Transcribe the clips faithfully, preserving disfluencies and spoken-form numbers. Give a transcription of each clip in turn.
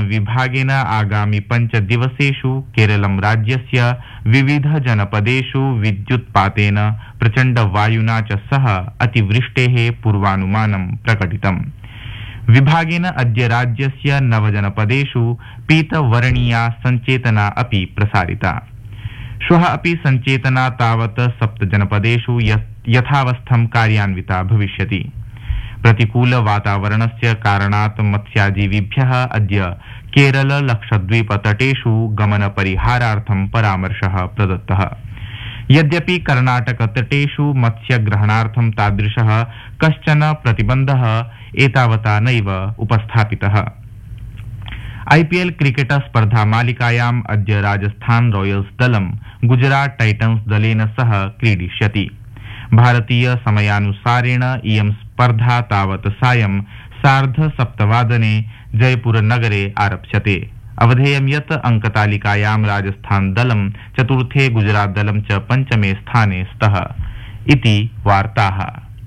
विभागेन आगामि पञ्चदिवसेषु केरलं राज्यस्य विविधजनपदेषु विद्युत्पातेन प्रचण्डवायुना च सह अतिवृष्टेः पूर्वानुमानं प्रकटितम्। विभागेन अद्य राज्यस्य नवजनपदेषु पीतवर्णीया सञ्चेतना अपि प्रसारिता। श्वः अपि सञ्चेतना तावत् सप्तजनपदेषु यथावस्थं कार्यान्विता भविष्यति। प्रतिकूल वातावरणस्य कारणात् मत्स्याजीविभ्यः अद्य केरल लक्षद्वीप तटेषु गमनपरिहारार्थं परामर्शः प्रदत्तः। यद्यपि कर्णाटक तटेषु मत्स्यग्रहणार्थं तादृशः कश्चन प्रतिबन्धः एतावता नैव उपस्थापितः। आईपीएल क्रिकेट स्पर्धा मालिकायाम् अद्य राजस्थान रॉयल्स दलं गुजरात टाइटन्स दलेन सह क्रीडिष्यति। भारतीय समयानुसारेण इयं स्पर्धा तावत् सायं सार्ध सप्तवादने जयपुर नगरे आरप्स्यते। अवधेयं यत् अंकतालिकायां राजस्थान दलं चतुर्थे गुजरात दलं च पंचमे स्थाने स्तः इति वार्ताः।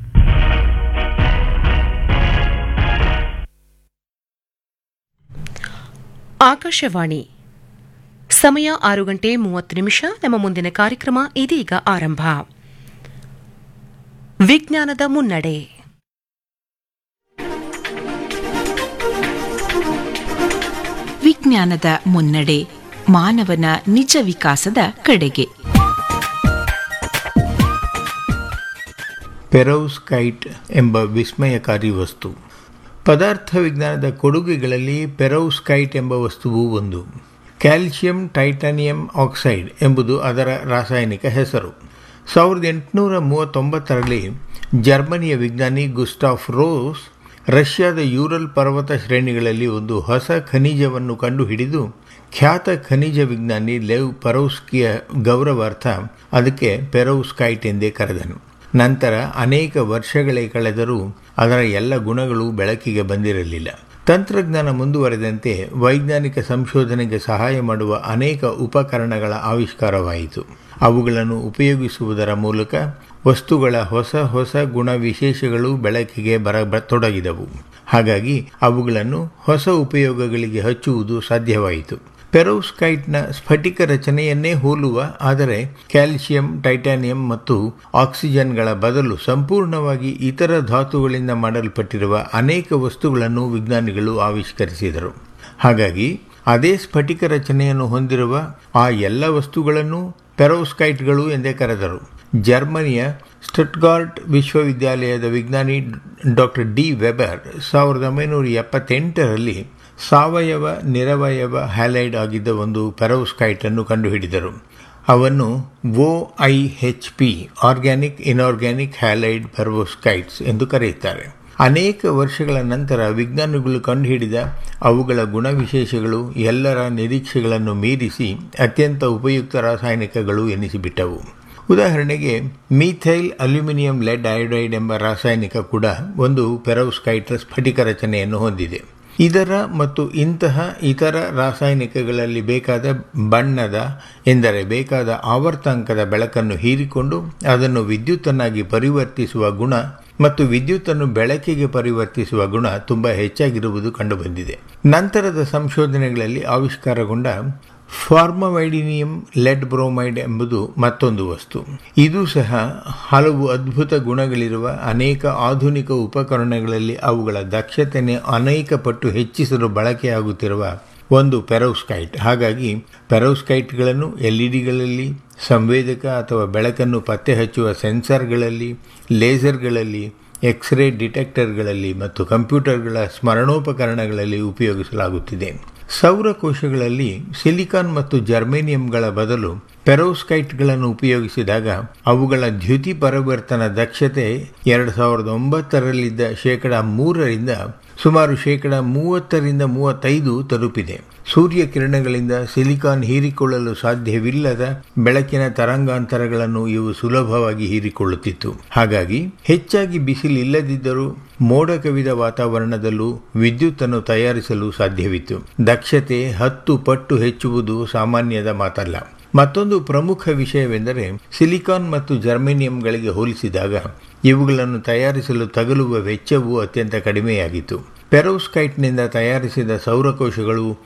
ಆಕಾಶವಾಣಿ ಸಮಯ ಆರು ಗಂಟೆ ಮೂವತ್ತು ನಿಮಿಷ. ನಮ್ಮ ಮುಂದಿನ ಕಾರ್ಯಕ್ರಮ ಇದೀಗ ಆರಂಭ. ವಿಜ್ಞಾನದ ಮುನ್ನಡೆ. ವಿಜ್ಞಾನದ ಮುನ್ನಡೆ ಮಾನವನ ನಿಜ ವಿಕಾಸದ ಕಡೆಗೆ. ಪೆರೋವ್ಸ್ಕೈಟ್ ಎಂಬ ವಿಸ್ಮಯಕಾರಿ ವಸ್ತು. ಪದಾರ್ಥ ವಿಜ್ಞಾನದ ಕೊಡುಗೆಗಳಲ್ಲಿ ಪೆರೋವ್ಸ್ಕೈಟ್ ಎಂಬ ವಸ್ತುವು ಒಂದು. ಕ್ಯಾಲ್ಸಿಯಂ ಟೈಟಾನಿಯಂ ಆಕ್ಸೈಡ್ ಎಂಬುದು ಅದರ ರಾಸಾಯನಿಕ ಹೆಸರು. ಸಾವಿರದ ಎಂಟುನೂರ ಮೂವತ್ತೊಂಬತ್ತರಲ್ಲಿ ಜರ್ಮನಿಯ ವಿಜ್ಞಾನಿ ಗುಸ್ಟಾಫ್ ರೋಸ್ ರಷ್ಯಾದ ಯೂರಲ್ ಪರ್ವತ ಶ್ರೇಣಿಗಳಲ್ಲಿ ಒಂದು ಹೊಸ ಖನಿಜವನ್ನು ಕಂಡುಹಿಡಿದು ಖ್ಯಾತ ಖನಿಜ ವಿಜ್ಞಾನಿ ಲೆವ್ ಪೆರೋವ್ಸ್ಕಿಯ ಗೌರವಾರ್ಥ ಅದಕ್ಕೆ ಪೆರೋವ್ಸ್ಕೈಟ್ ಎಂದೇ ಕರೆದನು. ನಂತರ ಅನೇಕ ವರ್ಷಗಳೇ ಕಳೆದರೂ ಅದರ ಎಲ್ಲ ಗುಣಗಳು ಬೆಳಕಿಗೆ ಬಂದಿರಲಿಲ್ಲ. ತಂತ್ರಜ್ಞಾನ ಮುಂದುವರೆದಂತೆ ವೈಜ್ಞಾನಿಕ ಸಂಶೋಧನೆಗೆ ಸಹಾಯ ಮಾಡುವ ಅನೇಕ ಉಪಕರಣಗಳ ಆವಿಷ್ಕಾರವಾಯಿತು. ಅವುಗಳನ್ನು ಉಪಯೋಗಿಸುವುದರ ಮೂಲಕ ವಸ್ತುಗಳ ಹೊಸ ಹೊಸ ಗುಣ ವಿಶೇಷಗಳು ಬೆಳಕಿಗೆ ಬರತೊಡಗಿದವು. ಹಾಗಾಗಿ ಅವುಗಳನ್ನು ಹೊಸ ಉಪಯೋಗಗಳಿಗೆ ಹಚ್ಚುವುದು ಸಾಧ್ಯವಾಯಿತು. ಪೆರೋವ್ಸ್ಕೈಟ್ನ ಸ್ಫಟಿಕ ರಚನೆಯನ್ನೇ ಹೋಲುವ ಆದರೆ ಕ್ಯಾಲ್ಸಿಯಂ ಟೈಟಾನಿಯಂ ಮತ್ತು ಆಕ್ಸಿಜನ್ಗಳ ಬದಲು ಸಂಪೂರ್ಣವಾಗಿ ಇತರ ಧಾತುಗಳಿಂದ ಮಾಡಲ್ಪಟ್ಟಿರುವ ಅನೇಕ ವಸ್ತುಗಳನ್ನು ವಿಜ್ಞಾನಿಗಳು ಆವಿಷ್ಕರಿಸಿದರು. ಹಾಗಾಗಿ ಅದೇ ಸ್ಫಟಿಕ ರಚನೆಯನ್ನು ಹೊಂದಿರುವ ಆ ಎಲ್ಲ ವಸ್ತುಗಳನ್ನು ಪೆರೋವ್ಸ್ಕೈಟ್ಗಳು ಎಂದೇ ಕರೆದರು. ಜರ್ಮನಿಯ ಸ್ಟುಟ್ಗಾರ್ಟ್ ವಿಶ್ವವಿದ್ಯಾಲಯದ ವಿಜ್ಞಾನಿ ಡಾಕ್ಟರ್ ಡಿ ವೆಬರ್ ಸಾವಿರದ ಒಂಬೈನೂರ ಎಪ್ಪತ್ತೆಂಟರಲ್ಲಿ ಸಾವಯವ ನಿರವಯವ ಹ್ಯಾಲೈಡ್ ಆಗಿದ್ದ ಒಂದು ಪೆರೋವ್ಸ್ಕೈಟ್ ಅನ್ನು ಕಂಡುಹಿಡಿದರು. ಅವನ್ನು O I H P organic inorganic halide ಪೆರೋವ್ಸ್ಕೈಟ್ಸ್ ಎಂದು ಕರೆಯುತ್ತಾರೆ. ಅನೇಕ ವರ್ಷಗಳ ನಂತರ ವಿಜ್ಞಾನಿಗಳು ಕಂಡುಹಿಡಿದ ಅವುಗಳ ಗುಣವಿಶೇಷಗಳು ಎಲ್ಲರ ನಿರೀಕ್ಷೆಗಳನ್ನು ಮೀರಿಸಿ ಅತ್ಯಂತ ಉಪಯುಕ್ತ ರಾಸಾಯನಿಕಗಳು ಎನಿಸಿಬಿಟ್ಟವು. ಉದಾಹರಣೆಗೆ ಮೀಥೈಲ್ ಅಲ್ಯೂಮಿನಿಯಂ ಲೆಡ್ ಅಯೋಡೈಡ್ ಎಂಬ ರಾಸಾಯನಿಕ ಕೂಡ ಒಂದು ಪೆರೋವ್ಸ್ಕೈಟ್ ಸ್ಫಟಿಕ ರಚನೆಯನ್ನು ಹೊಂದಿದೆ. ಇದರ ಮತ್ತು ಇಂತಹ ಇತರ ರಾಸಾಯನಿಕಗಳಲ್ಲಿ ಬೇಕಾದ ಬಣ್ಣದ ಎಂದರೆ ಬೇಕಾದ ಆವರ್ತಂಕದ ಬೆಳಕನ್ನು ಹೀರಿಕೊಂಡು ಅದನ್ನು ವಿದ್ಯುತ್ತನ್ನಾಗಿ ಪರಿವರ್ತಿಸುವ ಗುಣ ಮತ್ತು ವಿದ್ಯುತ್ತನ್ನು ಬೆಳಕಿಗೆ ಪರಿವರ್ತಿಸುವ ಗುಣ ತುಂಬ ಹೆಚ್ಚಾಗಿರುವುದು ಕಂಡುಬಂದಿದೆ. ನಂತರದ ಸಂಶೋಧನೆಗಳಲ್ಲಿ ಆವಿಷ್ಕಾರಗೊಂಡ ಫಾರ್ಮವೈಡಿನಿಯಂ ಲೆಡ್ ಬ್ರೋಮೈಡ್ ಎಂಬುದು ಮತ್ತೊಂದು ವಸ್ತು. ಇದು ಸಹ ಹಲವು ಅದ್ಭುತ ಗುಣಗಳಿರುವ ಅನೇಕ ಆಧುನಿಕ ಉಪಕರಣಗಳಲ್ಲಿ ಅವುಗಳ ದಕ್ಷತೆಯನ್ನು ಅನೇಕ ಪಟ್ಟು ಹೆಚ್ಚಿಸಲು ಬಳಕೆಯಾಗುತ್ತಿರುವ ಒಂದು ಪೆರೋವ್ಸ್ಕೈಟ್. ಹಾಗಾಗಿ ಪೆರೋವ್ಸ್ಕೈಟ್ಗಳನ್ನು ಎಲ್ಇಡಿಗಳಲ್ಲಿ, ಸಂವೇದಕ ಅಥವಾ ಬೆಳಕನ್ನು ಪತ್ತೆ ಹಚ್ಚುವ ಸೆನ್ಸರ್ಗಳಲ್ಲಿ, ಲೇಸರ್ಗಳಲ್ಲಿ, ಎಕ್ಸ್ರೇ ಡಿಟೆಕ್ಟರ್ಗಳಲ್ಲಿ ಮತ್ತು ಕಂಪ್ಯೂಟರ್ಗಳ ಸ್ಮರಣೋಪಕರಣಗಳಲ್ಲಿ ಉಪಯೋಗಿಸಲಾಗುತ್ತಿದೆ. ಸೌರಕೋಶಗಳಲ್ಲಿ ಸಿಲಿಕಾನ್ ಮತ್ತು ಜರ್ಮೇನಿಯಂಗಳ ಬದಲು ಪೆರೋವ್ಸ್ಕೈಟ್ಗಳನ್ನು ಉಪಯೋಗಿಸಿದಾಗ ಅವುಗಳ ದ್ಯುತಿ ಪರಿವರ್ತನ ದಕ್ಷತೆ ಎರಡು ಸಾವಿರದ ಒಂಬತ್ತರಲ್ಲಿದ್ದ ಶೇಕಡ ಮೂರರಿಂದ ಸುಮಾರು ಶೇಕಡ ಮೂವತ್ತರಿಂದ ಮೂವತ್ತೈದು ತಲುಪಿದೆ. ಸೂರ್ಯ ಕಿರಣಗಳಿಂದ ಸಿಲಿಕಾನ್ ಹೀರಿಕೊಳ್ಳಲು ಸಾಧ್ಯವಿಲ್ಲದ ಬೆಳಕಿನ ತರಂಗಾಂತರಗಳನ್ನು ಇವು ಸುಲಭವಾಗಿ ಹೀರಿಕೊಳ್ಳುತ್ತಿತ್ತು. ಹಾಗಾಗಿ ಹೆಚ್ಚಾಗಿ ಬಿಸಿಲಿಲ್ಲದಿದ್ದರೂ ಮೋಡ ಕವಿದ ವಾತಾವರಣದಲ್ಲೂ ವಿದ್ಯುತ್ತನ್ನು ತಯಾರಿಸಲು ಸಾಧ್ಯವಿತ್ತು. ದಕ್ಷತೆ ಹತ್ತು ಪಟ್ಟು ಹೆಚ್ಚುವುದು ಸಾಮಾನ್ಯದ ಮಾತಲ್ಲ. ಮತ್ತೊಂದು ಪ್ರಮುಖ ವಿಷಯವೆಂದರೆ ಸಿಲಿಕಾನ್ ಮತ್ತು ಜರ್ಮೇನಿಯಂಗಳಿಗೆ ಹೋಲಿಸಿದಾಗ ಇವುಗಳನ್ನು ತಯಾರಿಸಲು ತಗಲುವ ವೆಚ್ಚವು ಅತ್ಯಂತ ಕಡಿಮೆಯಾಗಿತ್ತು. ಪೆರೋವ್ಸ್ಕೈಟ್ನಿಂದ ತಯಾರಿಸಿದ ಸೌರಕೋಶಗಳು